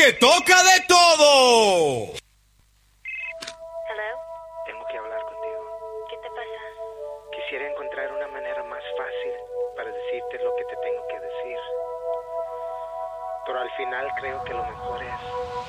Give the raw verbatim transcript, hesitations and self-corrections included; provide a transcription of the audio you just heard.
que toca de todo. Hello. Tengo que hablar contigo. ¿Qué te pasa? Quisiera encontrar una manera más fácil para decirte lo que te tengo que decir. Pero al final creo que lo mejor es